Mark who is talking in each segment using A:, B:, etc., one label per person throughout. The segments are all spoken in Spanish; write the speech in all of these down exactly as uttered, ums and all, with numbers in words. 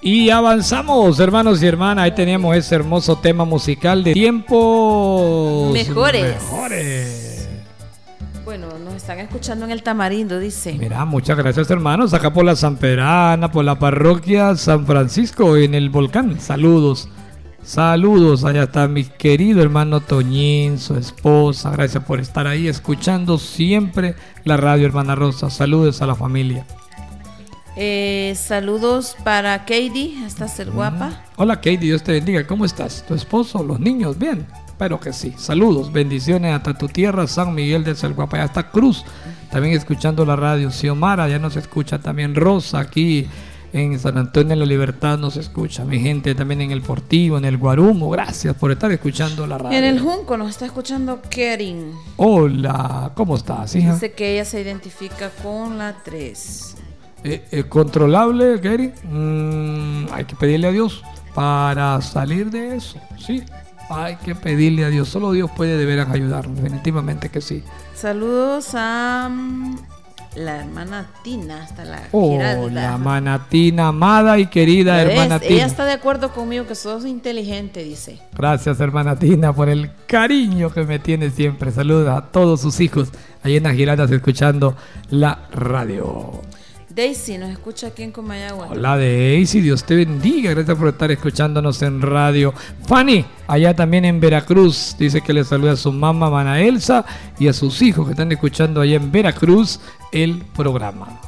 A: Y avanzamos, hermanos y hermanas. Ahí teníamos ese hermoso tema musical de tiempos
B: mejores.
A: mejores.
B: Bueno, nos están escuchando en el Tamarindo, dice.
A: Mira, muchas gracias, hermanos. Acá por la San Pedrana, por la parroquia San Francisco, en el Volcán. Saludos. Saludos. Allá está mi querido hermano Toñín, su esposa. Gracias por estar ahí escuchando siempre la radio, hermana Rosa. Saludos a la familia.
B: Eh, saludos para Katie, ¿estás ser guapa?
A: Hola Katie, Dios te bendiga. ¿Cómo estás? ¿Tu esposo? ¿Los niños? ¿Bien? Espero que sí. Saludos, bendiciones hasta tu tierra, San Miguel de Celguapa. Ya está Cruz, también escuchando la radio. Xiomara, ya nos escucha también. Rosa, aquí en San Antonio de la Libertad nos escucha. Mi gente también en el Portivo, en el Guarumo. Gracias por estar escuchando la radio.
B: En el Junco nos está escuchando Kering.
A: Hola, ¿cómo estás, hija?
B: Dice que ella se identifica con la tres.
A: Eh, eh, ¿Controlable, Kering? Mm, hay que pedirle a Dios para salir de eso, sí. Hay que pedirle a Dios. Solo Dios puede de veras ayudarnos. Definitivamente que sí.
B: Saludos a um, la hermana Tina, hasta la
A: Oh,
B: Giralda.
A: la hermana Tina, amada y querida hermana Tina.
B: Ella está de acuerdo conmigo que sos inteligente, dice.
A: Gracias, hermana Tina, por el cariño que me tiene siempre. Saludos a todos sus hijos ahí en las Giraldas escuchando la radio.
B: Daisy nos escucha aquí en Comayagua.
A: Hola Daisy, Dios te bendiga. Gracias por estar escuchándonos en radio. Fanny, allá también en Veracruz, dice que le saluda a su mamá, Mana Elsa, y a sus hijos que están escuchando allá en Veracruz el programa.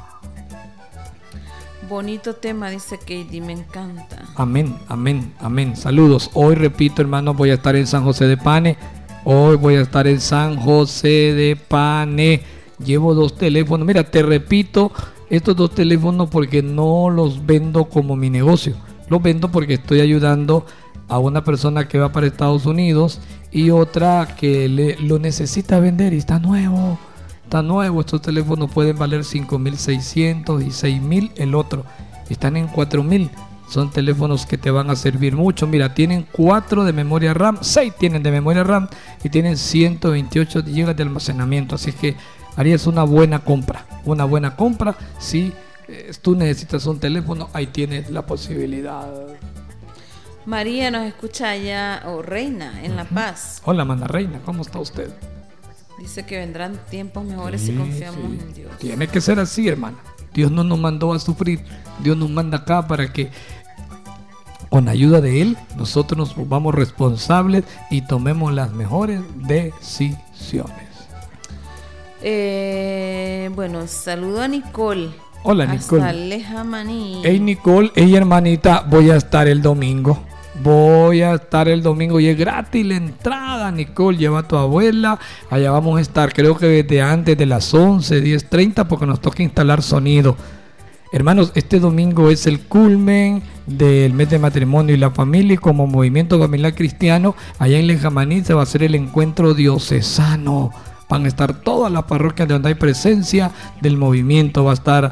B: Bonito tema, dice Katie, me encanta.
A: Amén, amén, amén. Saludos. Hoy, repito, hermano, voy a estar en San José de Pane. Hoy voy a estar en San José de Pane. Llevo dos teléfonos. Mira, te repito, estos dos teléfonos porque no los vendo como mi negocio. Los vendo porque estoy ayudando a una persona que va para Estados Unidos y otra que le, lo necesita vender y está nuevo. Está nuevo. Estos teléfonos pueden valer cinco mil seiscientos y seis mil el otro. Están en cuatro mil. Son teléfonos que te van a servir mucho. Mira, tienen cuatro de memoria RAM, seis tienen de memoria RAM y tienen ciento veintiocho gigas de almacenamiento. Así que harías una buena compra. Una buena compra si eh, tú necesitas un teléfono, ahí tienes la posibilidad.
B: María nos escucha allá, o oh, Reina, en uh-huh. La Paz.
A: Hola, Mana Reina, ¿cómo está usted?
B: Dice que vendrán tiempos mejores sí, si confiamos sí. en Dios.
A: Tiene que ser así, hermana. Dios no nos mandó a sufrir. Dios nos manda acá para que con ayuda de Él nosotros nos volvamos responsables y tomemos las mejores decisiones.
B: Eh, bueno, saludo a Nicole.
A: Hola, Nicole.
B: Hasta Lejamaní.
A: Hey, Nicole, hey, hermanita, voy a estar el domingo. Voy a estar el domingo y es gratis la entrada, Nicole. Lleva a tu abuela. Allá vamos a estar, creo que desde antes de las once, diez treinta, porque nos toca instalar sonido. Hermanos, este domingo es el culmen del mes de matrimonio y la familia, y como movimiento familiar cristiano, allá en Lejamaní se va a hacer el encuentro diocesano. Van a estar todas las parroquias de donde hay presencia del movimiento. Va a estar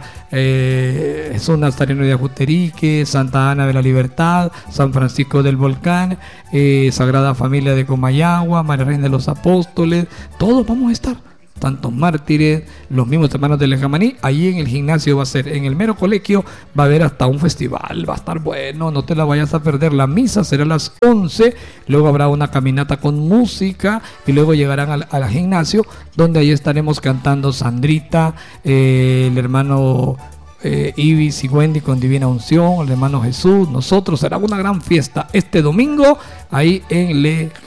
A: eh, Jesús Nazareno de Ajuterique, Santa Ana de la Libertad, San Francisco del Volcán, eh, Sagrada Familia de Comayagua, María Reina de los Apóstoles. Todos vamos a estar. Tantos mártires, los mismos hermanos de Lejamaní. Allí en el gimnasio va a ser, en el mero colegio va a haber hasta un festival, va a estar bueno, no te la vayas a perder. La misa será a las once, luego habrá una caminata con música y luego llegarán al, al gimnasio, donde ahí estaremos cantando Sandrita, eh, el hermano eh, Ibis y Wendy con Divina Unción, el hermano Jesús, nosotros. Será una gran fiesta este domingo ahí en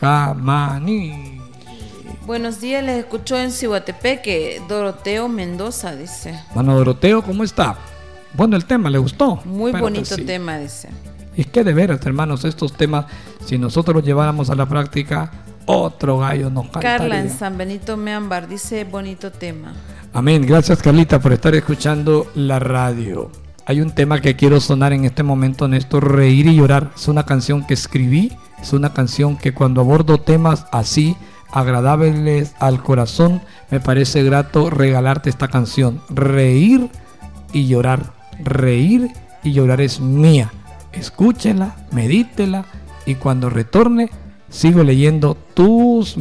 A: Lejamaní.
B: Buenos días, les escucho en Cihuatepeque, Doroteo Mendoza, dice.
A: Bueno, Doroteo, ¿cómo está? Bueno, el tema, ¿le gustó?
B: Muy
A: Espero
B: bonito
A: sí.
B: tema, dice.
A: Y es que de veras, hermanos, estos temas, si nosotros los lleváramos a la práctica, otro gallo nos cantaría.
B: Carla en San Benito Meambar dice, bonito tema.
A: Amén, gracias Carlita por estar escuchando la radio. Hay un tema que quiero sonar en este momento, Néstor, Reír y Llorar. Es una canción que escribí, es una canción que cuando abordo temas así, agradables al corazón, me parece grato regalarte esta canción. Reír y llorar, reír y llorar es mía. Escúchela, medítela y cuando retorne sigo leyendo tus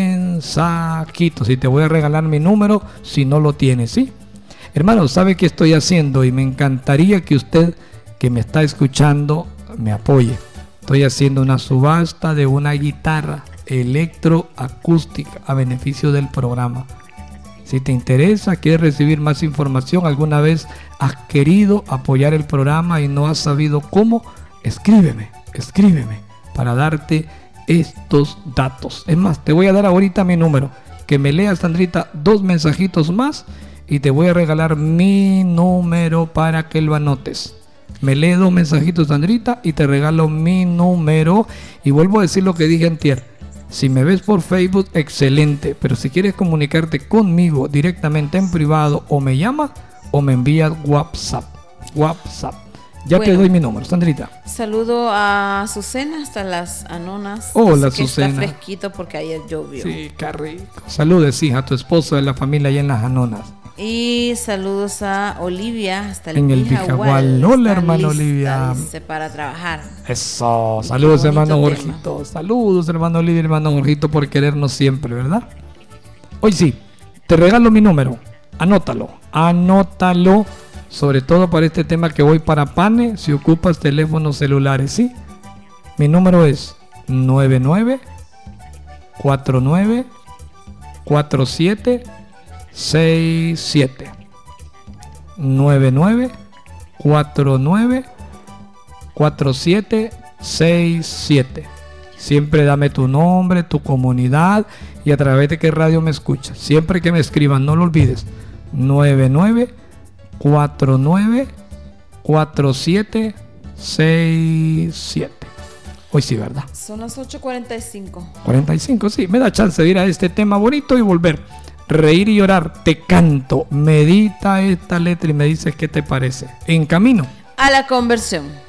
A: mensajitos y te voy a regalar mi número si no lo tienes, ¿sí? Hermano, ¿sabe qué estoy haciendo? Y me encantaría que usted, que que me está escuchando me apoye. Estoy haciendo una subasta de una guitarra electroacústica a beneficio del programa. Si te interesa, quieres recibir más información, alguna vez has querido apoyar el programa y no has sabido cómo, escríbeme, escríbeme para darte estos datos. Es más, te voy a dar ahorita mi número, que me leas, Sandrita, dos mensajitos más y te voy a regalar mi número para que lo anotes. Me lee dos mensajitos, Sandrita, y te regalo mi número. Y vuelvo a decir lo que dije antier. Si me ves por Facebook, excelente, pero si quieres comunicarte conmigo directamente en privado, o me llamas o me envías WhatsApp. WhatsApp. Ya bueno, te doy mi número, Sandrita.
B: Saludo a Azucena hasta las Anonas.
A: Hola,
B: que
A: Azucena.
B: Está fresquito porque ayer llovió.
A: Sí, qué rico. Saludes, hija, a tu esposo de la familia allá en las Anonas.
B: Y saludos a Olivia hasta el
A: en el Vijagual. Hola, hermano Olivia.
B: Dice, para trabajar.
A: Eso. Saludos, hermano Jorgito. Saludos, hermano Olivia y hermano Jorgito, por querernos siempre, ¿verdad? Hoy sí, te regalo mi número. Anótalo. Anótalo. Sobre todo para este tema que voy para Pane, si ocupas teléfonos celulares, ¿sí? Mi número es nueve nueve cuatro nueve cuatro siete seis siete nueve nueve cuatro nueve cuatro siete seis siete. Siempre dame tu nombre, tu comunidad y a través de qué radio me escuchas. Siempre que me escriban, no lo olvides. nueve nueve cuatro nueve cuatro siete seis siete. Hoy sí, ¿verdad?
B: Son las ocho cuarenta y cinco.
A: cuarenta y cinco, sí. Me da chance de ir a este tema bonito y volver. Reír y llorar, te canto. Medita esta letra y me dices qué te parece. En camino
B: a la conversión.